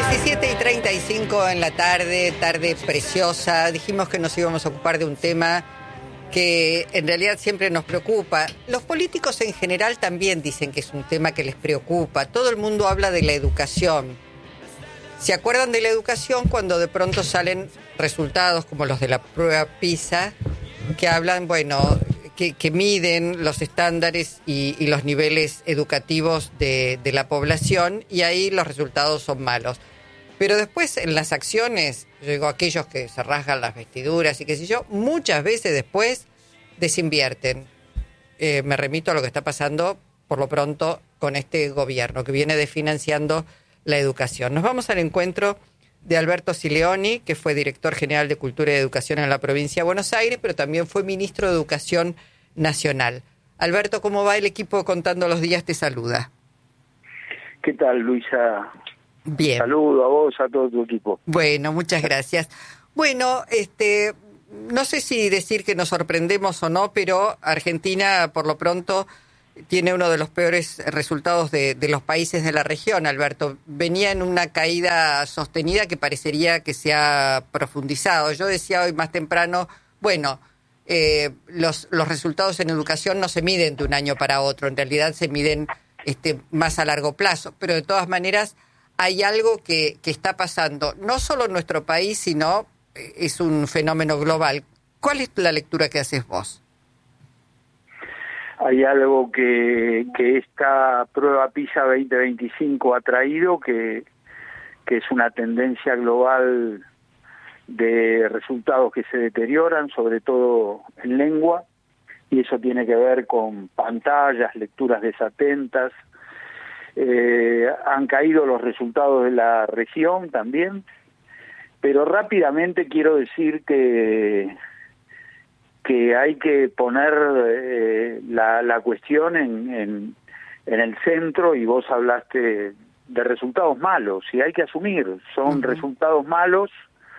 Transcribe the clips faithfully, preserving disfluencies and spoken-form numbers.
diecisiete y treinta y cinco en la tarde, tarde preciosa. Dijimos que nos íbamos a ocupar de un tema que en realidad siempre nos preocupa. Los políticos en general también dicen que es un tema que les preocupa. Todo el mundo habla de la educación. ¿Se acuerdan de la educación cuando de pronto salen resultados como los de la prueba PISA, que hablan, bueno, que, que miden los estándares y, y los niveles educativos de, de la población, y ahí los resultados son malos? Pero después en las acciones, yo digo, aquellos que se rasgan las vestiduras y qué sé yo, muchas veces después desinvierten. Eh, me remito a lo que está pasando por lo pronto con este gobierno que viene desfinanciando la educación. Nos vamos al encuentro de Alberto Sileoni, que fue director general de Cultura y Educación en la provincia de Buenos Aires, pero también fue ministro de Educación Nacional. Alberto, ¿cómo va? El equipo Contando los Días te saluda. ¿Qué tal, Luisa? Bien. Saludo a vos, a todo tu equipo. Bueno, muchas gracias. Bueno, este, no sé si decir que nos sorprendemos o no, pero Argentina, por lo pronto, tiene uno de los peores resultados de, de los países de la región, Alberto. Venía en una caída sostenida que parecería que se ha profundizado. Yo decía hoy más temprano, bueno, eh, los, los resultados en educación no se miden de un año para otro, en realidad se miden este, más a largo plazo, pero de todas maneras hay algo que, que está pasando, no solo en nuestro país, sino eh, es un fenómeno global. ¿Cuál es la lectura que haces vos? Hay algo que, que esta prueba PISA veinte veinticinco ha traído, que, que es una tendencia global de resultados que se deterioran, sobre todo en lengua, y eso tiene que ver con pantallas, lecturas desatentas. Eh, han caído los resultados de la región también, pero rápidamente quiero decir que que hay que poner eh, la, la cuestión en, en, en el centro, y vos hablaste de resultados malos, y hay que asumir, son uh-huh. resultados malos.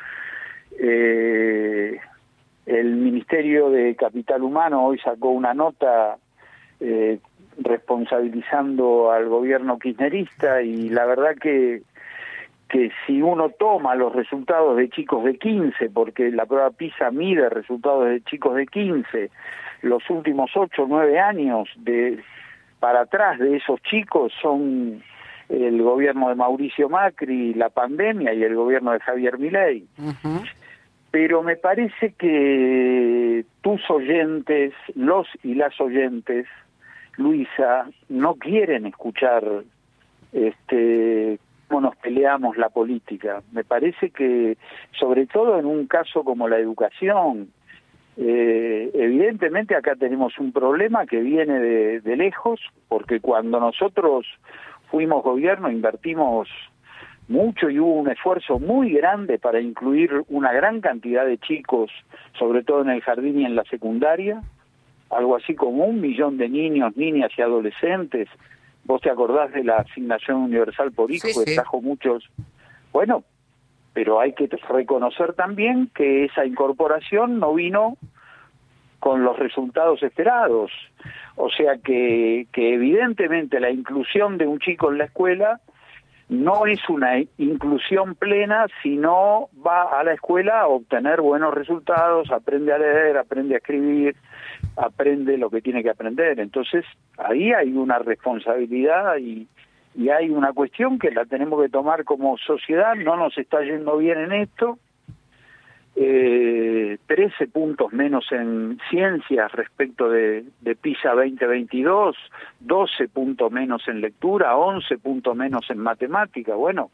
Eh, el Ministerio de Capital Humano hoy sacó una nota eh, responsabilizando al gobierno kirchnerista, y la verdad que que si uno toma los resultados de chicos de quince, porque la prueba PISA mide resultados de chicos de quince, los últimos ocho o nueve años de para atrás de esos chicos son el gobierno de Mauricio Macri, la pandemia, y el gobierno de Javier Milei. Uh-huh. Pero me parece que tus oyentes, los y las oyentes, Luisa, no quieren escuchar este cómo nos peleamos la política. Me parece que, sobre todo en un caso como la educación, eh, evidentemente acá tenemos un problema que viene de, de lejos, porque cuando nosotros fuimos gobierno invertimos mucho y hubo un esfuerzo muy grande para incluir una gran cantidad de chicos, sobre todo en el jardín y en la secundaria, algo así como un millón de niños, niñas y adolescentes. Vos te acordás de la asignación universal por hijo, sí, que sí. trajo muchos. Bueno, pero hay que reconocer también que esa incorporación no vino con los resultados esperados. O sea que, que evidentemente la inclusión de un chico en la escuela no es una inclusión plena, sino va a la escuela a obtener buenos resultados, aprende a leer, aprende a escribir, aprende lo que tiene que aprender. Entonces, ahí hay una responsabilidad y, y hay una cuestión que la tenemos que tomar como sociedad. No nos está yendo bien en esto. Eh, trece puntos menos en ciencias respecto de, de PISA veinte veintidós, doce puntos menos en lectura, once puntos menos en matemática. Bueno,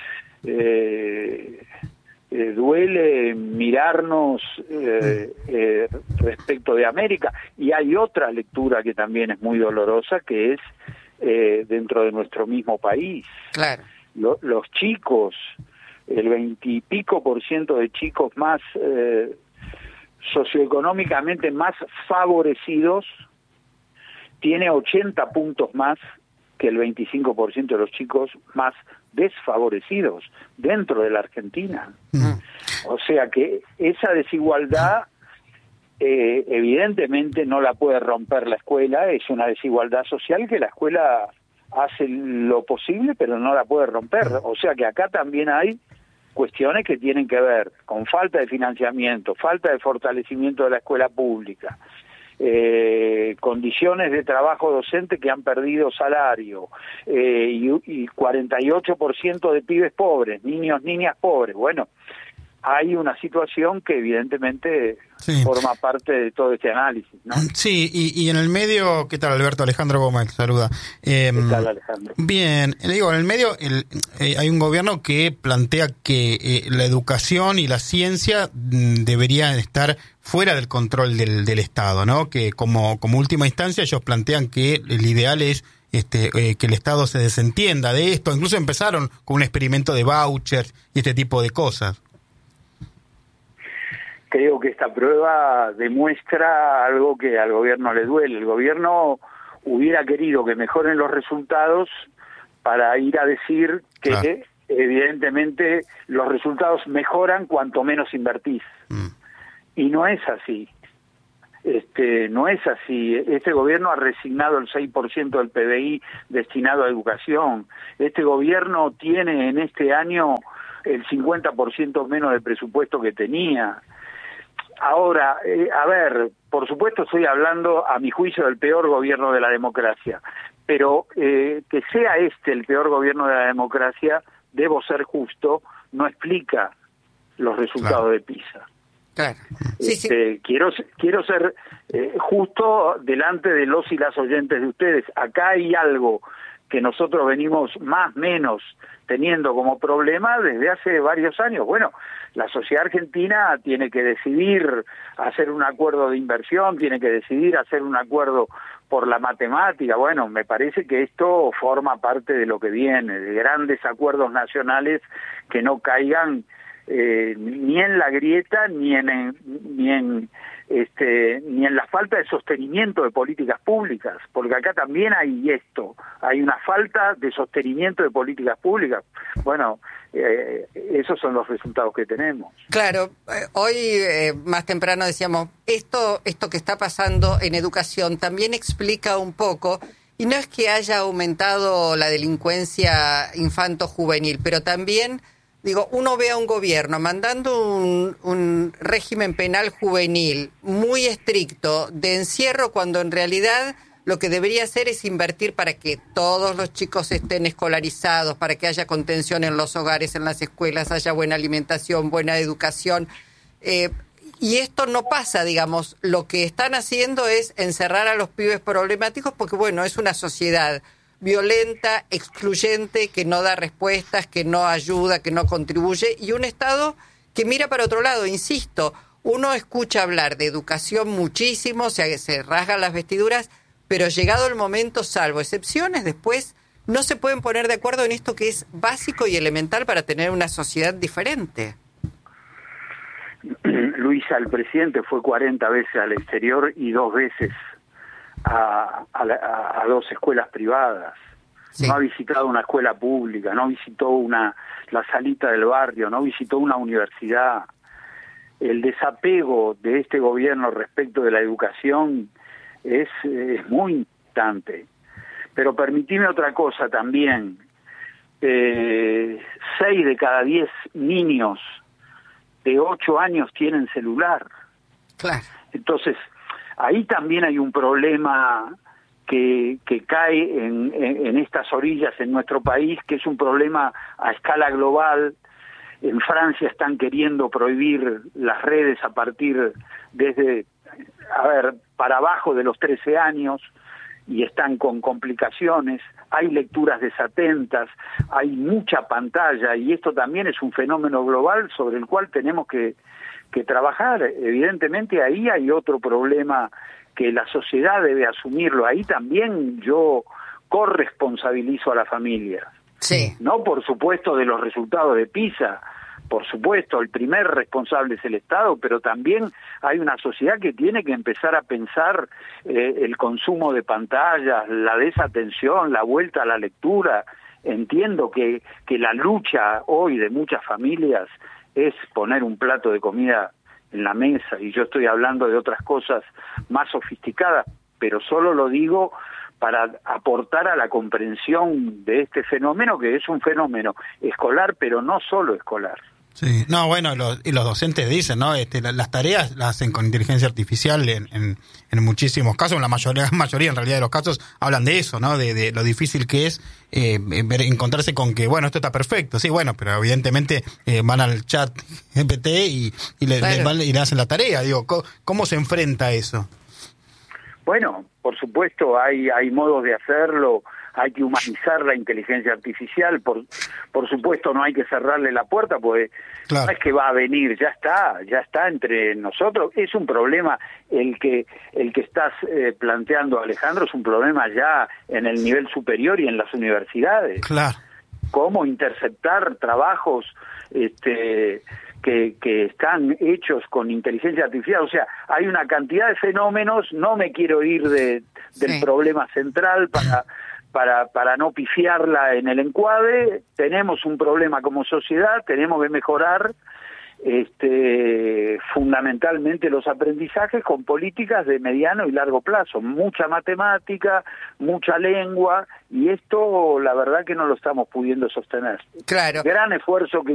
eh, eh, duele mirarnos eh, eh, respecto de América. Y hay otra lectura que también es muy dolorosa, que es eh, dentro de nuestro mismo país. Claro. Lo, los chicos, el veintipico por ciento de chicos más eh, socioeconómicamente más favorecidos tiene ochenta puntos más que el veinticinco por ciento de los chicos más desfavorecidos dentro de la Argentina. Mm. O sea que esa desigualdad eh, evidentemente no la puede romper la escuela, es una desigualdad social que la escuela hace lo posible, pero no la puede romper. O sea que acá también hay cuestiones que tienen que ver con falta de financiamiento, falta de fortalecimiento de la escuela pública, eh, condiciones de trabajo docente que han perdido salario, eh, y, y cuarenta y ocho por ciento de pibes pobres, niños, niñas pobres. Bueno, hay una situación que evidentemente sí. forma parte de todo este análisis, ¿no? Sí, y, y en el medio, ¿qué tal, Alberto? Alejandro Gómez, saluda. Eh, ¿Qué tal, Alejandro? Bien, le digo, en el medio el, eh, hay un gobierno que plantea que eh, la educación y la ciencia mm, deberían estar fuera del control del, del Estado, ¿no? Que como, como última instancia ellos plantean que el ideal es Este, eh, que el Estado se desentienda de esto. Incluso empezaron con un experimento de vouchers y este tipo de cosas. Creo que esta prueba demuestra algo que al gobierno le duele. El gobierno hubiera querido que mejoren los resultados para ir a decir que claro. evidentemente los resultados mejoran cuanto menos invertís. Mm. Y no es así. Este, no es así. Este gobierno ha resignado el seis por ciento del P B I destinado a educación. Este gobierno tiene en este año el cincuenta por ciento menos del presupuesto que tenía. Ahora, eh, a ver, por supuesto estoy hablando, a mi juicio, del peor gobierno de la democracia, pero eh, que sea este el peor gobierno de la democracia, debo ser justo, no explica los resultados claro. de PISA. Claro. Sí, este, sí. Quiero, quiero ser eh, justo delante de los y las oyentes de ustedes. Acá hay algo que nosotros venimos más o menos teniendo como problema desde hace varios años. Bueno, la sociedad argentina tiene que decidir hacer un acuerdo de inversión, tiene que decidir hacer un acuerdo por la matemática. Bueno, me parece que esto forma parte de lo que viene, de grandes acuerdos nacionales que no caigan eh, ni en la grieta ni en, en ni en este ni en la falta de sostenimiento de políticas públicas, porque acá también hay esto, hay una falta de sostenimiento de políticas públicas. Bueno, eh, esos son los resultados que tenemos. Claro, eh, hoy eh, más temprano decíamos, esto esto que está pasando en educación también explica un poco, y no es que haya aumentado la delincuencia infanto-juvenil, pero también, digo, uno ve a un gobierno mandando un, un régimen penal juvenil muy estricto de encierro, cuando en realidad lo que debería hacer es invertir para que todos los chicos estén escolarizados, para que haya contención en los hogares, en las escuelas, haya buena alimentación, buena educación. Eh, y esto no pasa, digamos. Lo que están haciendo es encerrar a los pibes problemáticos porque, bueno, es una sociedad violenta, excluyente, que no da respuestas, que no ayuda, que no contribuye, y un Estado que mira para otro lado. Insisto, uno escucha hablar de educación muchísimo, se, se rasgan las vestiduras, pero llegado el momento, salvo excepciones, después no se pueden poner de acuerdo en esto que es básico y elemental para tener una sociedad diferente. Luisa, el presidente fue cuarenta veces al exterior y dos veces A, a, a dos escuelas privadas. Sí. No ha visitado una escuela pública, no visitó una la salita del barrio, no visitó una universidad. El desapego de este gobierno respecto de la educación es, es muy importante. Pero permitime otra cosa también. Eh, seis de cada diez niños de ocho años tienen celular. Claro. Entonces, ahí también hay un problema que, que cae en, en, en estas orillas en nuestro país, que es un problema a escala global. En Francia están queriendo prohibir las redes a partir desde, a ver, para abajo de los trece años, y están con complicaciones. Hay lecturas desatentas, hay mucha pantalla, y esto también es un fenómeno global sobre el cual tenemos que que trabajar. Evidentemente ahí hay otro problema que la sociedad debe asumirlo. Ahí también yo corresponsabilizo a la familia. Sí. No, por supuesto, de los resultados de PISA, por supuesto, el primer responsable es el Estado, pero también hay una sociedad que tiene que empezar a pensar eh, el consumo de pantallas, la desatención, la vuelta a la lectura. Entiendo que, que la lucha hoy de muchas familias es poner un plato de comida en la mesa, y yo estoy hablando de otras cosas más sofisticadas, pero solo lo digo para aportar a la comprensión de este fenómeno, que es un fenómeno escolar, pero no solo escolar. Sí, no, bueno, los, y los docentes dicen, ¿no? Este, la, las tareas las hacen con inteligencia artificial en, en, en muchísimos casos, en la mayoría, mayoría en realidad de los casos hablan de eso, ¿no? De, de lo difícil que es eh, ver, encontrarse con que, bueno, esto está perfecto, sí, bueno, pero evidentemente eh, van al chat G P T y, y, le, claro. le, van, y le hacen la tarea, digo, ¿cómo, cómo se enfrenta a eso? Bueno, por supuesto, hay, hay modos de hacerlo. Hay que humanizar la inteligencia artificial, por por supuesto no hay que cerrarle la puerta, porque claro. No es que va a venir, ya está, ya está entre nosotros. Es un problema el que el que estás eh, planteando, Alejandro, es un problema ya en el nivel superior y en las universidades. Claro. Cómo interceptar trabajos este que, que están hechos con inteligencia artificial. O sea, hay una cantidad de fenómenos, no me quiero ir de, del sí. problema central para... Para, para no pifiarla en el encuadre. Tenemos un problema como sociedad, tenemos que mejorar este, fundamentalmente los aprendizajes con políticas de mediano y largo plazo, mucha matemática, mucha lengua, y esto la verdad que no lo estamos pudiendo sostener. Claro. Gran esfuerzo que